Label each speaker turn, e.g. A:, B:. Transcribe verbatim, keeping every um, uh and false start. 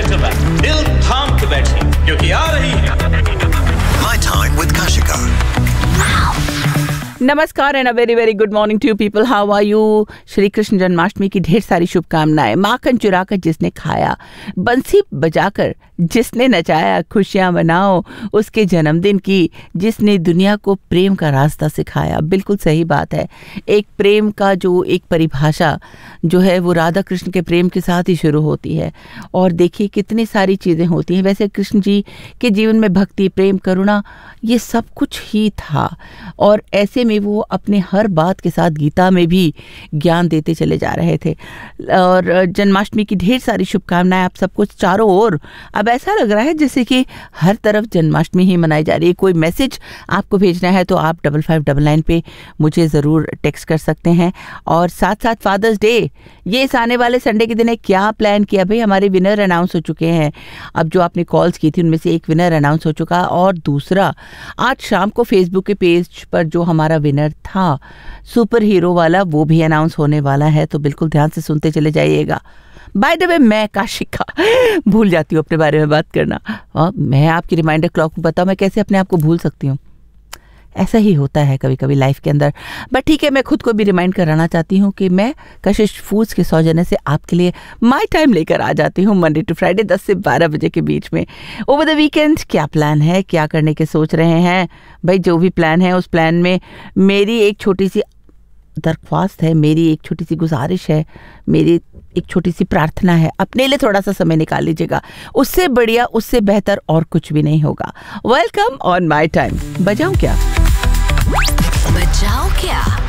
A: To back, दिल थाम के बैठिए क्योंकि आ रही है
B: My Time with Kashika.
C: नमस्कार and a very very good morning to people. How are you? Shri Krishna Janmashtami की ढेर सारी शुभकामनाएं. माखन चुराकर जिसने खाया, बंसी बजाकर जिसने नचाया, खुशियां मनाओ उसके जन्मदिन की जिसने दुनिया को प्रेम का रास्ता सिखाया. बिल्कुल सही बात है. एक प्रेम का जो एक परिभाषा जो है वो राधा कृष्ण के प्रेम के साथ ही शुरू होती है. और देखिए कितनी सारी चीज़ें होती हैं. वैसे कृष्ण जी के जीवन में भक्ति, प्रेम, करुणा ये सब कुछ ही था. और ऐसे में वो अपने हर बात के साथ गीता में भी ज्ञान देते चले जा रहे थे. और जन्माष्टमी की ढेर सारी शुभकामनाएं आप सबको चारों ओर. अब ऐसा लग रहा है जैसे कि हर तरफ जन्माष्टमी ही मनाई जा रही है. कोई मैसेज आपको भेजना है तो आप डबल फाइव डबल नाइन पे मुझे ज़रूर टेक्स्ट कर सकते हैं. और साथ साथ फादर्स डे, ये इस आने वाले संडे के दिन है. क्या प्लान किया भाई? हमारे विनर अनाउंस हो चुके हैं. अब जो आपने कॉल्स की थी उनमें से एक विनर अनाउंस हो चुका. और दूसरा आज शाम को फेसबुक के पेज पर जो हमारा विनर था सुपर हीरो वाला, वो भी अनाउंस होने वाला है. तो बिल्कुल ध्यान से सुनते चले जाइएगा. बाय द वे, मैं काशिका भूल जाती हूँ अपने बारे में बात करना. और मैं आपकी रिमाइंडर क्लॉक को बताऊँ मैं कैसे अपने आप को भूल सकती हूँ. ऐसा ही होता है कभी कभी लाइफ के अंदर. बट ठीक है, मैं खुद को भी रिमाइंड कराना चाहती हूँ कि मैं कशिश फूड्स के सौजन्य से आपके लिए माय टाइम लेकर आ जाती हूँ मंडे टू फ्राइडे दस से बारह बजे के बीच में. ओवर द वीकेंड क्या प्लान है, क्या करने के सोच रहे हैं भाई? जो भी प्लान है उस प्लान में मेरी एक छोटी सी दरख्वास्त है, मेरी एक छोटी सी गुजारिश है, मेरी एक छोटी सी प्रार्थना है. अपने लिए थोड़ा सा समय निकाल लीजिएगा. उससे बढ़िया, उससे बेहतर और कुछ भी नहीं होगा. Welcome on my time. बजाऊं क्या?
D: बजाओ क्या?